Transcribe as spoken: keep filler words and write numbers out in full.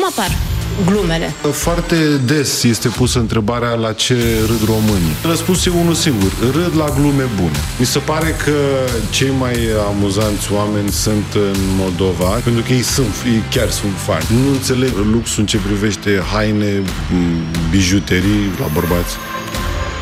Cum apar glumele? Foarte des este pusă întrebarea la ce râd românii. Răspunsul e unul singur. Râd la glume bune. Mi se pare că cei mai amuzanți oameni sunt în Moldova, pentru că ei sunt, ei chiar sunt fani. Nu înțeleg luxul în ce privește haine, bijuterii la bărbați.